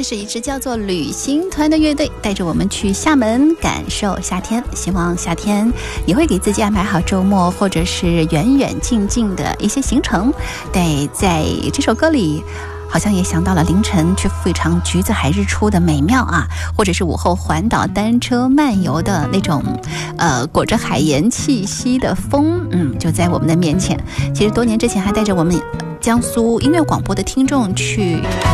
这是一支叫做旅行团的乐队，带着我们去厦门感受夏天。希望夏天也会给自己安排好周末，或者是远远近近的一些行程。对，在这首歌里好像也想到了凌晨去赴一场橘子海日出的美妙啊，或者是午后环岛单车漫游的那种裹着海盐气息的风，就在我们的面前。其实多年之前还带着我们江苏音乐广播的听众去